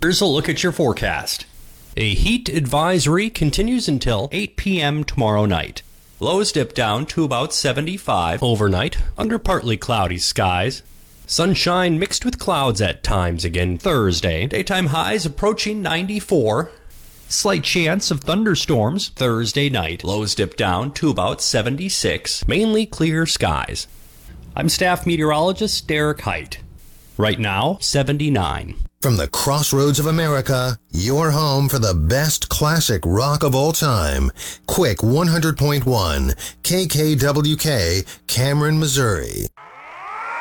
Here's a look at your forecast. A heat advisory continues until 8 p.m. tomorrow night. Lows dip down to about 75 overnight under partly cloudy skies. Sunshine mixed with clouds at times again Thursday. Daytime highs approaching 94. Slight chance of thunderstorms Thursday night. Lows dip down to about 76. Mainly clear skies. I'm staff meteorologist Derek Height. Right now, 79. From the crossroads of America, your home for the best classic rock of all time. Quick 100.1 KKWK, Cameron, Missouri.